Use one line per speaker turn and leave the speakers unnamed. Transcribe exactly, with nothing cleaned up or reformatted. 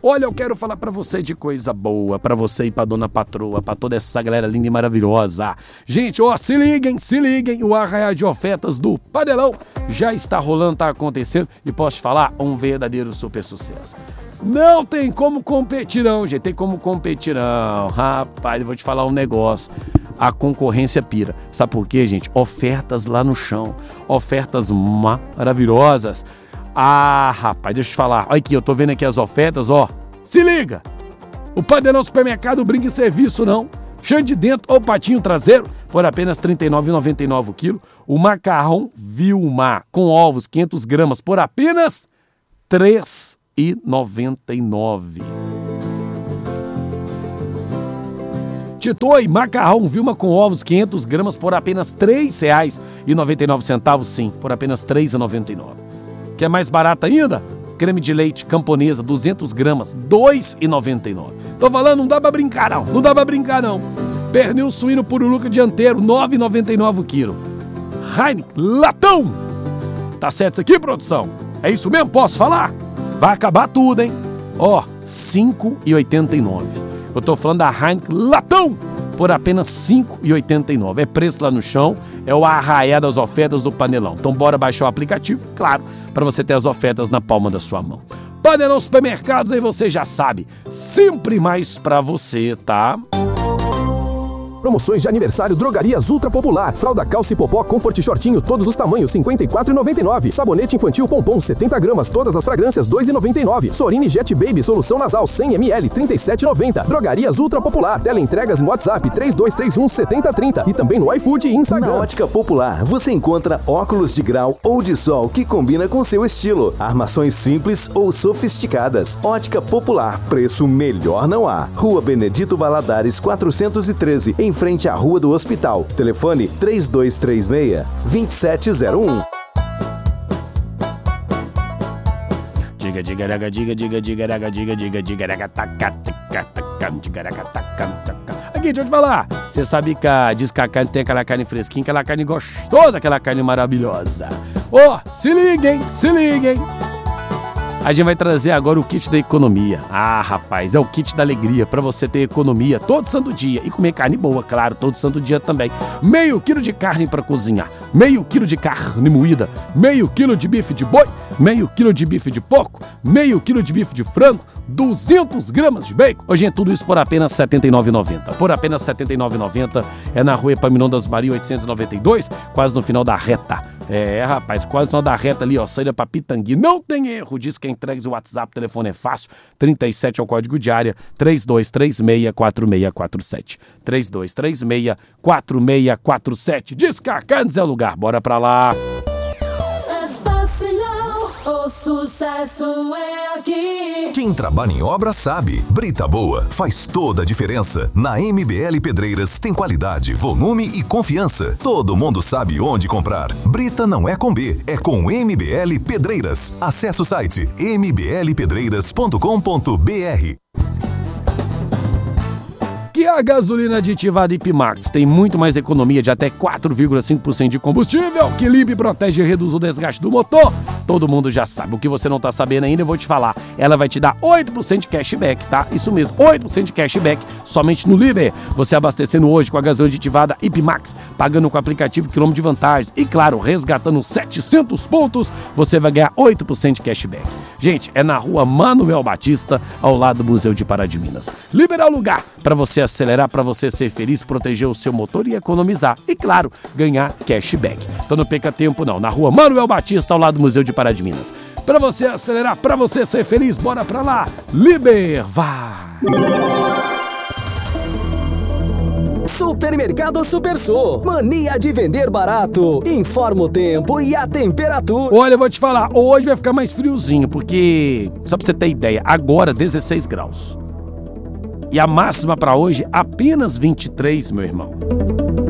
Olha, eu quero falar pra você de coisa boa, pra você e pra dona patroa, pra toda essa galera linda e maravilhosa. Gente, ó, se liguem, se liguem, o arraial de ofertas do Panelão já está rolando, tá acontecendo e posso te falar, um verdadeiro super sucesso. Não tem como competir não, gente, tem como competir não. Rapaz, eu vou te falar um negócio. A concorrência pira. Sabe por quê, gente? Ofertas lá no chão. Ofertas maravilhosas. Ah, rapaz, deixa eu te falar. Olha aqui, eu tô vendo aqui as ofertas, ó. Se liga! O Panelão Supermercado brinca em serviço, não. Chão de dentro ou patinho traseiro por apenas trinta e nove reais e noventa e nove centavos o quilo. O macarrão Vilmar com ovos quinhentas gramas por apenas três reais e noventa e nove centavos. Titoi, macarrão Vilma com ovos quinhentas gramas por apenas três reais e noventa e nove centavos, sim, por apenas três reais e noventa e nove centavos. Quer mais barato ainda? Creme de leite Camponesa, duzentas gramas, dois reais e noventa e nove centavos. Tô falando, não dá pra brincar não, não dá pra brincar não. Pernil suíno pururuca dianteiro, nove reais e noventa e nove centavos o quilo. Heineken latão. Tá certo isso aqui, produção? É isso mesmo? Posso falar? Vai acabar tudo, hein? Ó, cinco reais e oitenta e nove centavos. Eu tô falando da Heineken latão por apenas cinco reais e oitenta e nove centavos. É preço lá no chão, é o arraial das ofertas do Panelão. Então bora baixar o aplicativo, claro, para você ter as ofertas na palma da sua mão. Panelão Supermercados, aí você já sabe, sempre mais pra você, tá?
Promoções de aniversário Drogarias Ultra Popular. Fralda Calce Popó Comfort Shortinho, todos os tamanhos, cinquenta e quatro reais e noventa e nove centavos. Sabonete infantil Pompom, setenta gramas, todas as fragrâncias, dois reais e noventa e nove centavos. Sorine Jet Baby, solução nasal, cem mililitros, trinta e sete reais e noventa centavos. Drogarias Ultra Popular. Teleentregas no WhatsApp, três dois três um, sete zero três zero. E também no iFood e Instagram.
Na Ótica Popular, você encontra óculos de grau ou de sol que combina com seu estilo. Armações simples ou sofisticadas. Ótica Popular, preço melhor não há. Rua Benedito Valadares, quatrocentos e treze, em frente à Rua do Hospital. Telefone três dois três seis, dois sete zero um.
Diga, diga, diga, diga, diga, diga, diga, diga, diga, diga, diga, taca, taca, taca, diga, taca, taca, taca. Aqui, deixa eu te falar. Você sabe que a diz que a carne tem aquela carne fresquinha, aquela carne gostosa, aquela carne maravilhosa. Ó, oh, se liguem, se liguem. A gente vai trazer agora o kit da economia. Ah, rapaz, é o kit da alegria pra você ter economia todo santo dia e comer carne boa, claro, todo santo dia também. Meio quilo de carne pra cozinhar, meio quilo de carne moída, meio quilo de bife de boi, meio quilo de bife de porco, meio quilo de bife de frango, duzentas gramas de bacon. Hoje é tudo isso por apenas setenta e nove reais e noventa centavos. Por apenas setenta e nove reais e noventa centavos. É na rua Epaminondas das Maria oitocentos e noventa e dois, quase no final da reta. É, rapaz, quase no final da reta ali, ó, saída pra Pitangui. Não tem erro, diz que é entregue o WhatsApp, o telefone é fácil. trinta e sete é o código de área, três dois três seis, quatro seis quatro sete. três dois três seis, quatro seis quatro sete. Diz que a Carnes é o lugar, bora pra lá.
O sucesso é aqui.
Quem trabalha em obra sabe. Brita boa faz toda a diferença. Na M B L Pedreiras tem qualidade, volume e confiança. Todo mundo sabe onde comprar. Brita não é com B, é com M B L Pedreiras. Acesse o site m b l pedreiras ponto com ponto b r.
Que a gasolina aditivada Ipimax tem muito mais economia de até quatro vírgula cinco por cento de combustível, que limpa, protege e reduz o desgaste do motor. Todo mundo já sabe. O que você não tá sabendo ainda, eu vou te falar. Ela vai te dar oito por cento de cashback, tá? Isso mesmo, oito por cento de cashback somente no Liber. Você abastecendo hoje com a gasolina aditivada Ipimax, pagando com o aplicativo quilômetro de vantagens e, claro, resgatando setecentos pontos, você vai ganhar oito por cento de cashback. Gente, é na rua Manuel Batista, ao lado do Museu de Pará de Minas. Liber é o lugar para você acelerar, para você ser feliz, proteger o seu motor e economizar. E, claro, ganhar cashback. Então não perca tempo não. Na rua Manuel Batista, ao lado do Museu de Pará de Minas. Para você acelerar, para você ser feliz, bora pra lá. Liber, vai!
Supermercado Supersul. Mania de vender barato. Informa o tempo e a temperatura.
Olha, eu vou te falar, hoje vai ficar mais friozinho, porque, só pra você ter ideia, agora dezesseis graus. E a máxima para hoje, apenas vinte e três, meu irmão.